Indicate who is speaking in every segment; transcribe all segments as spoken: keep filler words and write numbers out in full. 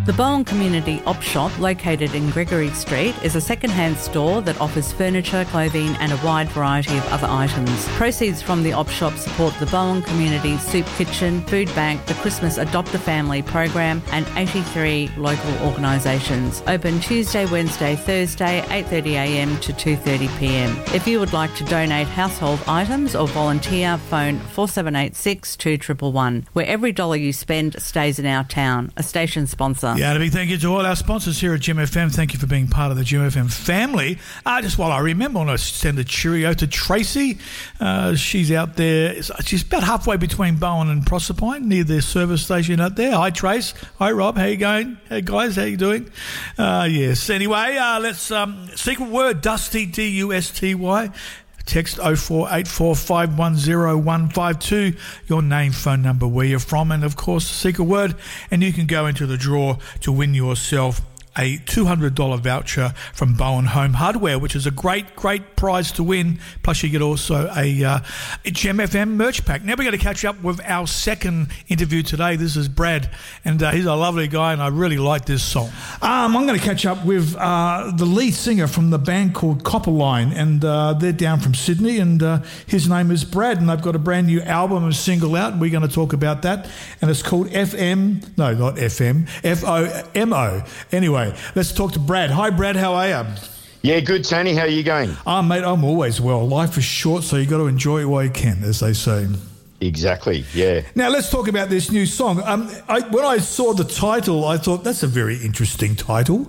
Speaker 1: The Bowen Community Op Shop, located in Gregory Street, is a second-hand store that offers furniture, clothing and a wide variety of other items. Proceeds from the Op Shop support the Bowen Community Soup Kitchen, Food Bank, the Christmas Adopt a Family program and eighty-three local organisations. Open Tuesday, Wednesday, Thursday, eight thirty a m to two thirty p m. If you would like to donate household items or volunteer, phone four seven eight six, two one one one, where every dollar you spend stays in our town. A station sponsor.
Speaker 2: Yeah, and a big thank you to all our sponsors here at Jim F M. Thank you for being part of the Jim F M family. Uh, just while I remember, I want to send a cheerio to Tracy. Uh, she's out there. She's about halfway between Bowen and Proserpine, near their service station out there. Hi, Trace. Hi, Rob. How you going? Hey, guys. How you doing? Uh, yes. Anyway, uh, let's... Um, secret word, Dusty, D U S T Y. Text oh four eight four, five one oh, one five two, your name, phone number, where you're from, and of course the secret word, and you can go into the draw to win yourself a two hundred dollars voucher from Bowen Home Hardware, which is a great, great prize to win. Plus you get also a, uh, a Gem F M merch pack. Now we're going to catch up with our second interview today. This is Brad, and uh, he's a lovely guy, and I really like this song. Um, I'm going to catch up with uh, the lead singer from the band called Copperline, and uh, they're down from Sydney, and uh, his name is Brad, and they've got a brand new album and single out, and we're going to talk about that, and it's called F M, no, not F M, F O M O. Anyway, let's talk to Brad. Hi, Brad. How are you?
Speaker 3: Yeah, good, Tony. How are you going?
Speaker 2: Oh, mate, I'm always well. Life is short, so you got to enjoy it while you can, as they say.
Speaker 3: Exactly, yeah.
Speaker 2: Now, let's talk about this new song. Um, I, when I saw the title, I thought, that's a very interesting title,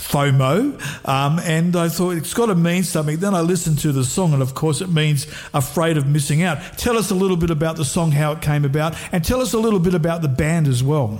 Speaker 2: FOMO, um, and I thought it's got to mean something. Then I listened to the song, and of course it means afraid of missing out. Tell us a little bit about the song, how it came about, and tell us a little bit about the band as well.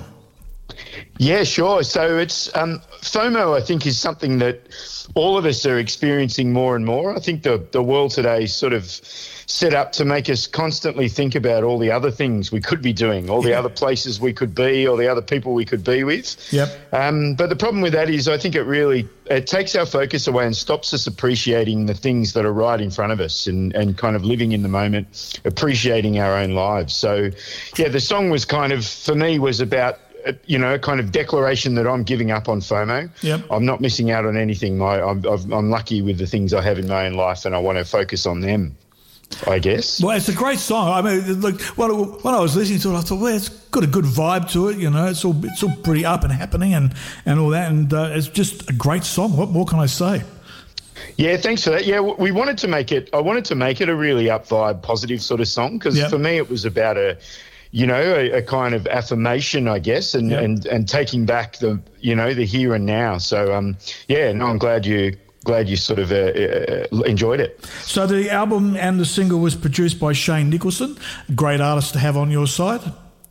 Speaker 3: Yeah, sure. So it's um, FOMO, I think, is something that all of us are experiencing more and more. I think the, the world today is sort of set up to make us constantly think about all the other things we could be doing, all the
Speaker 2: yeah.
Speaker 3: other places we could be, all the other people we could be with.
Speaker 2: Yep.
Speaker 3: Um, but the problem with that is I think it really it takes our focus away and stops us appreciating the things that are right in front of us and, and kind of living in the moment, appreciating our own lives. So, yeah, the song was kind of, for me, was about you know, a kind of declaration that I'm giving up on FOMO.
Speaker 2: Yep.
Speaker 3: I'm not missing out on anything. My, I'm, I'm lucky with the things I have in my own life, and I want to focus on them, I guess.
Speaker 2: Well, it's a great song. I mean, look, when, when I was listening to it, I thought, well, it's got a good vibe to it. You know, it's all it's all pretty up and happening and, and all that, and uh, it's just a great song. What more can I say?
Speaker 3: Yeah, thanks for that. Yeah, we wanted to make it. I wanted to make it a really up vibe, positive sort of song because yep. for me it was about a. You know, a, a kind of affirmation, I guess, and, yep. and, and taking back the, you know, the here and now. So, um, yeah, no, I'm glad you glad you sort of uh, uh, enjoyed it.
Speaker 2: So the album and the single was produced by Shane Nicholson, a great artist to have on your side.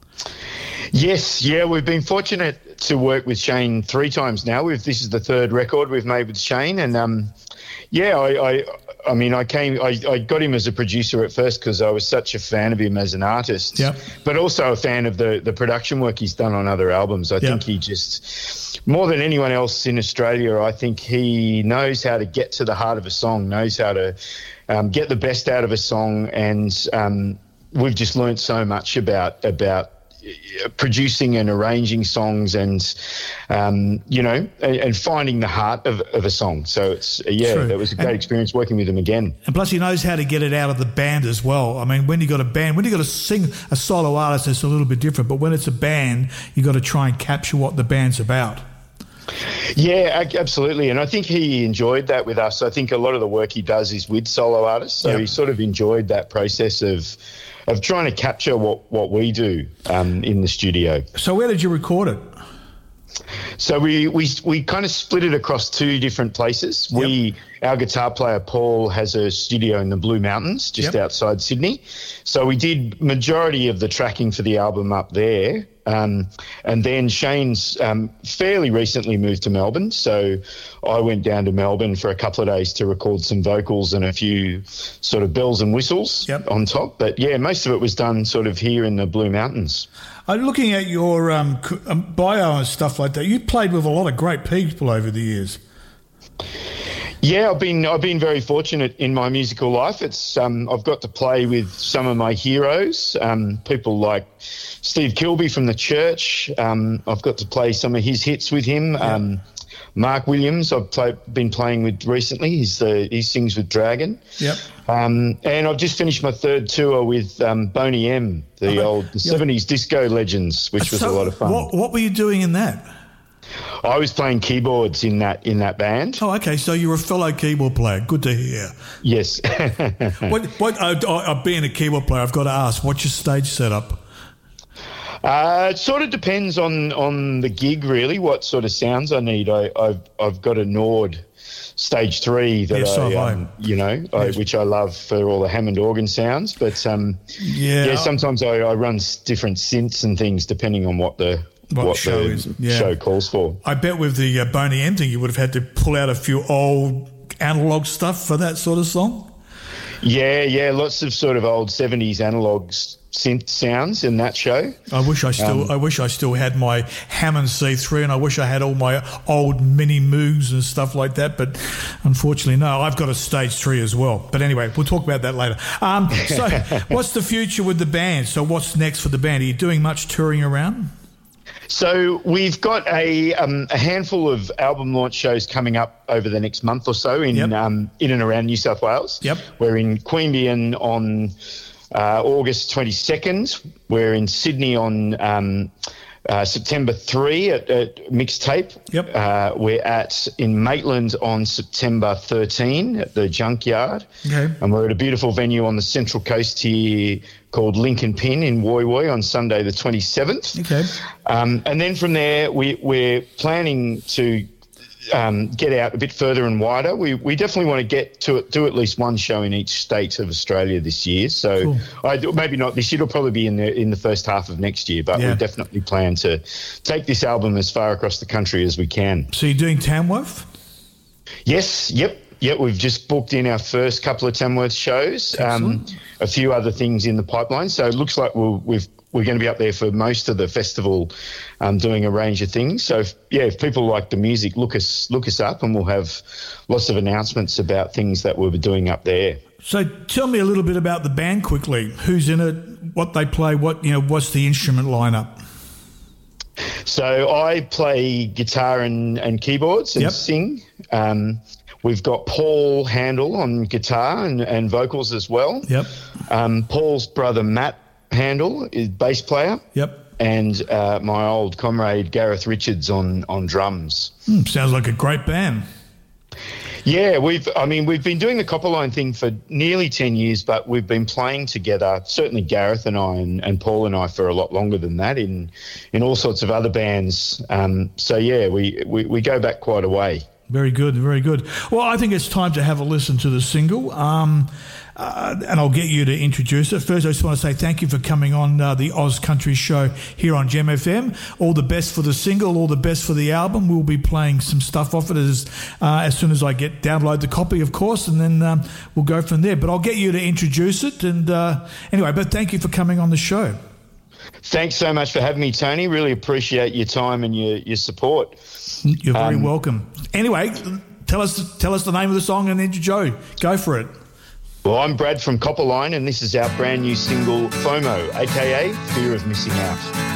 Speaker 3: Yes, yeah, we've been fortunate to work with Shane three times now. We've this is the third record we've made with Shane, and um, yeah, I. I I mean, I came, I, I got him as a producer at first because I was such a fan of him as an artist,
Speaker 2: yep.
Speaker 3: but also a fan of the, the production work he's done on other albums. I yep. think he just, more than anyone else in Australia, I think he knows how to get to the heart of a song, knows how to um, get the best out of a song. And um, we've just learnt so much about, about, producing and arranging songs and, um, you know, and, and finding the heart of, of a song. So, it's yeah, True. It was a great and, experience working with him again.
Speaker 2: And plus he knows how to get it out of the band as well. I mean, when you got a band, when you got to sing a solo artist, it's a little bit different. But when it's a band, you got to try and capture what the band's about.
Speaker 3: Yeah, absolutely. And I think he enjoyed that with us. I think a lot of the work he does is with solo artists. So yep. he sort of enjoyed that process of of trying to capture what, what we do um, in the studio.
Speaker 2: So where did you record it?
Speaker 3: So we we we kind of split it across two different places. Yep. We our guitar player Paul has a studio in the Blue Mountains, just yep. outside Sydney. So we did majority of the tracking for the album up there. Um, and then Shane's um, fairly recently moved to Melbourne, so I went down to Melbourne for a couple of days to record some vocals and a few sort of bells and whistles yep. on top. But yeah, most of it was done sort of here in the Blue Mountains.
Speaker 2: I'm looking at your um, bio and stuff like that. You played with a lot of great people over the years.
Speaker 3: Yeah, I've been I've been very fortunate in my musical life. It's um, I've got to play with some of my heroes, um, people like Steve Kilbey from The Church. Um, I've got to play some of his hits with him.
Speaker 2: Yeah.
Speaker 3: Um, Mark Williams, I've play, been playing with recently. He's the he sings with Dragon.
Speaker 2: Yep.
Speaker 3: Um, and I've just finished my third tour with um, Boney M, the
Speaker 2: Oh,
Speaker 3: old the
Speaker 2: yeah.
Speaker 3: seventies disco legends, which was
Speaker 2: So
Speaker 3: a lot of fun.
Speaker 2: What, what were you doing in that?
Speaker 3: I was playing keyboards in that in that band.
Speaker 2: Oh, okay. So you're a fellow keyboard player. Good to hear.
Speaker 3: Yes.
Speaker 2: What? What? Uh, uh, being a keyboard player, I've got to ask, what's your stage setup?
Speaker 3: Uh, it sort of depends on, on the gig, really, what sort of sounds I need. I, I've I've got a Nord Stage Three that
Speaker 2: Yes, so have
Speaker 3: I,
Speaker 2: I.
Speaker 3: um, you know, I,
Speaker 2: Yes.
Speaker 3: which I love for all the Hammond organ sounds. But um,
Speaker 2: Yeah.
Speaker 3: yeah, sometimes I, I run s- different synths and things depending on what the
Speaker 2: What
Speaker 3: what,
Speaker 2: the show
Speaker 3: the
Speaker 2: is, yeah.
Speaker 3: show calls for.
Speaker 2: I bet with the uh, Boney M thing, you would have had to pull out a few old analog stuff for that sort of song.
Speaker 3: Yeah, yeah, lots of sort of old seventies analog s- synth sounds in that show.
Speaker 2: I wish I still,
Speaker 3: Um,
Speaker 2: I wish I still had my Hammond C three, and I wish I had all my old mini Moogs and stuff like that. But unfortunately, no. I've got a Stage Three as well. But anyway, we'll talk about that later. Um, so, what's the future with the band? So, what's next for the band? Are you doing much touring around?
Speaker 3: So we've got a um, a handful of album launch shows coming up over the next month or so in
Speaker 2: Yep.
Speaker 3: um, in and around New South Wales.
Speaker 2: Yep.
Speaker 3: We're in Queanbeyan on uh, August twenty-second. We're in Sydney on um, uh, September third at, at Mixtape.
Speaker 2: Yep.
Speaker 3: Uh, we're at in Maitland on September thirteenth at the Junkyard.
Speaker 2: Okay.
Speaker 3: And we're at a beautiful venue on the Central Coast here called Lincoln Pin in Woy Woy on Sunday the twenty-seventh.
Speaker 2: Okay.
Speaker 3: Um, and then from there, we, we're planning to um, get out a bit further and wider. We we definitely want to get to do at least one show in each state of Australia this year. So
Speaker 2: Cool.
Speaker 3: I, maybe not this year. It'll probably be in the in the first half of next year. But
Speaker 2: Yeah.
Speaker 3: we definitely plan to take this album as far across the country as we can.
Speaker 2: So, you're doing Tamworth?
Speaker 3: Yes. Yep. Yep. We've just booked in our first couple of Tamworth shows. Um, a few other things in the pipeline. So it looks like we'll, we've. We're going to be up there for most of the festival, um, doing a range of things. So, if, yeah, if people like the music, look us look us up, and we'll have lots of announcements about things that we'll be doing up there.
Speaker 2: So tell me a little bit about the band quickly. Who's in it? What they play? What you know? What's the instrument lineup?
Speaker 3: So I play guitar and, and keyboards and
Speaker 2: Yep.
Speaker 3: sing. Um, we've got Paul Handel on guitar and, and vocals as well.
Speaker 2: Yep.
Speaker 3: Um, Paul's brother Matt Handel is bass player.
Speaker 2: Yep.
Speaker 3: And uh, my old comrade Gareth Richards on on drums.
Speaker 2: Hmm, sounds like a great band.
Speaker 3: Yeah, we've. I mean, we've been doing the Copperline thing for nearly ten years, but we've been playing together. Certainly, Gareth and I, and, and Paul and I, for a lot longer than that, in in all sorts of other bands. Um, so yeah, we, we we go back quite a way.
Speaker 2: Very good, very good. Well, I think it's time to have a listen to the single, um, uh, and I'll get you to introduce it. First, I just want to say thank you for coming on uh, the Oz Country Show here on Gem F M. All the best for the single, all the best for the album. We'll be playing some stuff off it as uh, as soon as I get download the copy, of course, and then um, we'll go from there. But I'll get you to introduce it. And uh, anyway, but thank you for coming on the show.
Speaker 3: Thanks so much for having me, Tony. Really appreciate your time and your your support.
Speaker 2: You're very
Speaker 3: Um,
Speaker 2: welcome. Anyway, tell us tell us the name of the song, and then Joe, go for it.
Speaker 3: Well, I'm Brad from Copperline, and this is our brand new single, FOMO, aka Fear of Missing Out.